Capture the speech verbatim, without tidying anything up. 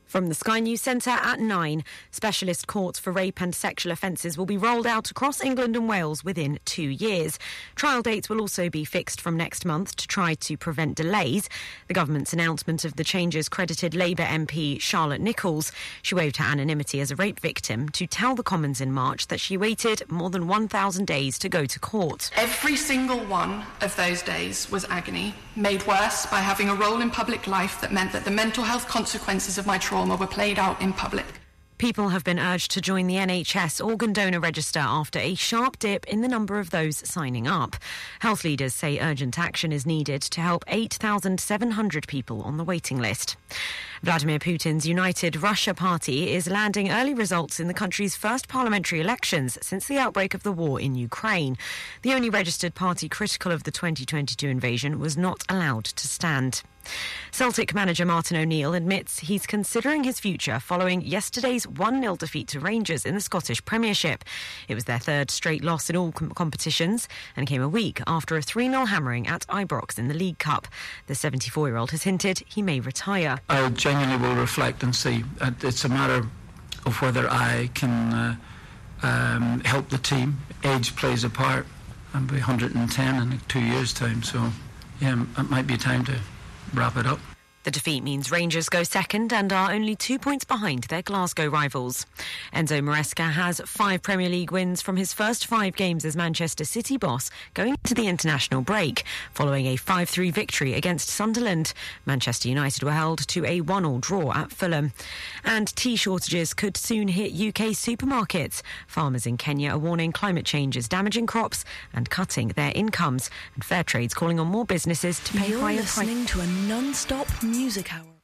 From the Sky News Centre at nine, specialist courts for rape and sexual offences will be rolled out across England and Wales within two years. Trial dates will also be fixed from next month to try to prevent delays. The government's announcement of the changes credited Labour M P Charlotte Nichols. She waived her anonymity as a rape victim to tell the Commons in March that she waited more than one thousand days to go to court. Every single one of those days was agony, made worse by having a role in public life that meant that the mental health consequences of my trauma were played out in public. People have been urged to join the N H S organ donor register after a sharp dip in the number of those signing up. Health leaders say urgent action is needed to help eight thousand seven hundred people on the waiting list. Vladimir Putin's United Russia Party is landing early results in the country's first parliamentary elections since the outbreak of the war in Ukraine. The only registered party critical of the twenty twenty-two invasion was not allowed to stand. Celtic manager Martin O'Neill admits he's considering his future following yesterday's one nil defeat to Rangers in the Scottish Premiership. It was their third straight loss in all com- competitions and came a week after a three nil hammering at Ibrox in the League Cup. The seventy-four-year-old has hinted he may retire. I genuinely will reflect and see. It's a matter of whether I can uh, um, help the team. Age plays a part. I'll be one hundred ten in two years' time, so yeah, it might be time to wrap it up. The defeat means Rangers go second and are only two points behind their Glasgow rivals. Enzo Maresca has five Premier League wins from his first five games as Manchester City boss going into the international break, following a five three victory against Sunderland. Manchester United were held to a one all draw at Fulham. And tea shortages could soon hit U K supermarkets. Farmers in Kenya are warning climate change is damaging crops and cutting their incomes. And Fairtrade's calling on more businesses to pay You're higher listening prices. to a non-stop music hour.